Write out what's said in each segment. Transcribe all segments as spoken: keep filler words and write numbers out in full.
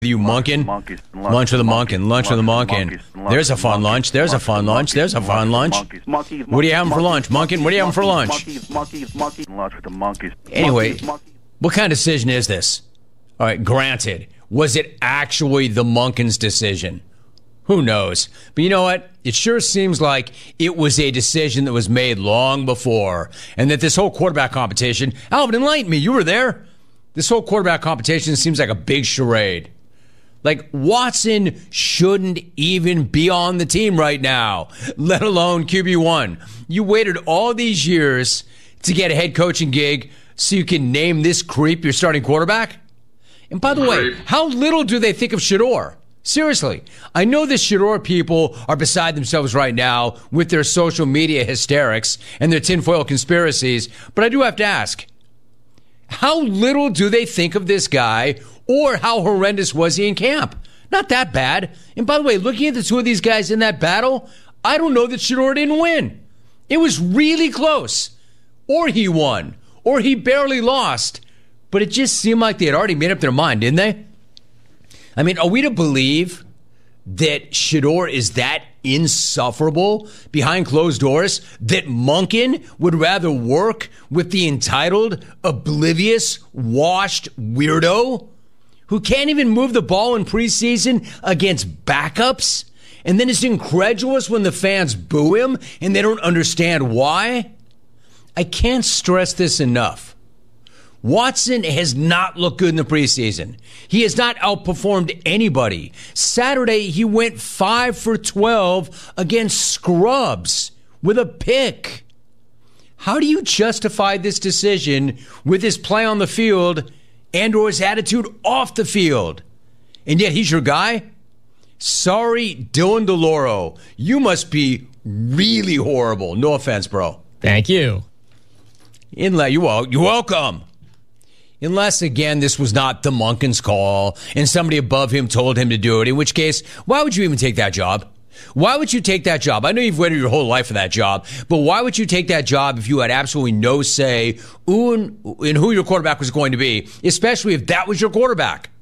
You Monkin, lunch with a Monkin, lunch with a Monkin. There's a fun lunch. There's a fun lunch. There's a fun lunch. What are you having for lunch, Monkin? What are you having for lunch? Anyway, what kind of decision is this? All right, granted, was it actually the Monkin's decision? Who knows? But you know what? It sure seems like it was a decision that was made long before, and that this whole quarterback competition, Alvin, enlighten me. You were there. This whole quarterback competition seems like a big charade. Like, Watson shouldn't even be on the team right now, let alone Q B one. You waited all these years to get a head coaching gig so you can name this creep your starting quarterback? And by the way, how little do they think of Shedeur? Seriously, I know the Shedeur people are beside themselves right now with their social media hysterics and their tinfoil conspiracies, but I do have to ask, how little do they think of this guy, or how horrendous was he in camp? Not that bad. And by the way, looking at the two of these guys in that battle, I don't know that Shedeur didn't win. It was really close. Or he won. Or he barely lost. But it just seemed like they had already made up their mind, didn't they? I mean, are we to believe that Shedeur is that insufferable behind closed doors that Monken would rather work with the entitled, oblivious, washed weirdo who can't even move the ball in preseason against backups and then is incredulous when the fans boo him and they don't understand why? I can't stress this enough. Watson has not looked good in the preseason. He has not outperformed anybody. Saturday, he went five for twelve against scrubs with a pick. How do you justify this decision with his play on the field and or his attitude off the field? And yet he's your guy? Sorry, Dylan DeLauro. You must be really horrible. No offense, bro. Thank you. Inlet, you are, you're welcome. Unless, again, this was not the Monken's call and somebody above him told him to do it, in which case, why would you even take that job? Why would you take that job? I know you've waited your whole life for that job, but why would you take that job if you had absolutely no say in, in who your quarterback was going to be, especially if that was your quarterback?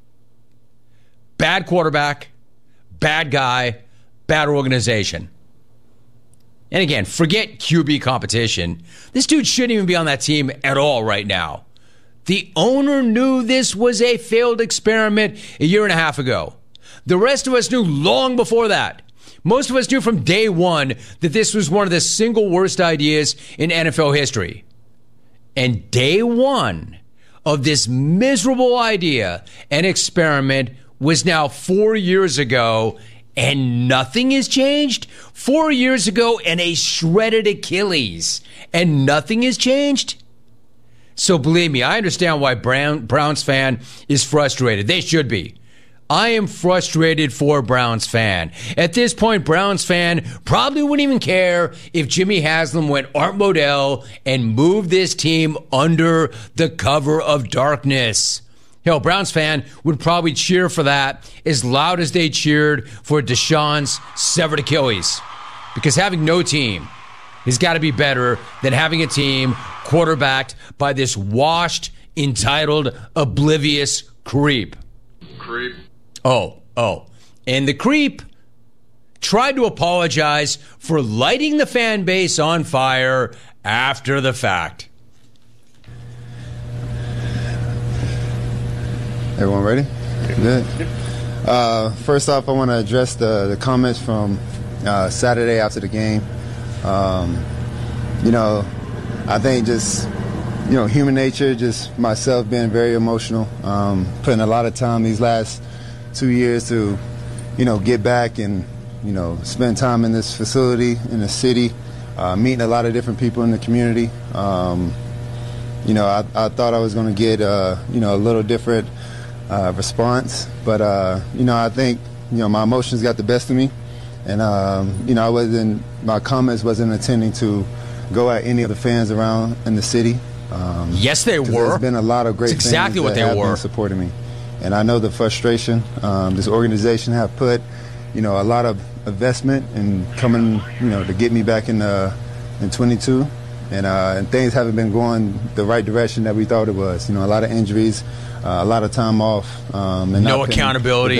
Bad quarterback, bad guy, bad organization. And again, forget Q B competition. This dude shouldn't even be on that team at all right now. The owner knew this was a failed experiment a year and a half ago. The rest of us knew long before that. Most of us knew from day one that this was one of the single worst ideas in N F L history. And day one of this miserable idea and experiment was now four years ago, and nothing has changed? Four years ago and a shredded Achilles, and nothing has changed? So believe me, I understand why Brown, Browns fan is frustrated. They should be. I am frustrated for Browns fan. At this point, Browns fan probably wouldn't even care if Jimmy Haslam went Art Modell and moved this team under the cover of darkness. Hell, Browns fan would probably cheer for that as loud as they cheered for Deshaun's severed Achilles. Because having no team has got to be better than having a team quarterbacked by this washed, entitled, oblivious creep. Creep. Oh, oh. And the creep tried to apologize for lighting the fan base on fire after the fact. Everyone ready? Good. Uh, first off, I want to address the, the comments from uh, Saturday after the game. Um, you know, I think just, you know, human nature, just myself being very emotional, um, putting a lot of time these last two years to, you know, get back and, you know, spend time in this facility, in the city, uh, meeting a lot of different people in the community. Um, you know, I, I thought I was going to get, uh, you know, a little different uh, response, but, uh, you know, I think, you know, my emotions got the best of me. And, um, you know, I wasn't, my comments wasn't intending to go at any of the fans around in the city. Um, yes, they were. There's been a lot of great That's exactly fans what that they have were. been supporting me. And I know the frustration um, this organization have put, you know, a lot of investment in coming, you know, to get me back in uh, in twenty-two. And, uh, and things haven't been going the right direction that we thought it was. You know, a lot of injuries, uh, a lot of time off. Um, and no not putting accountability.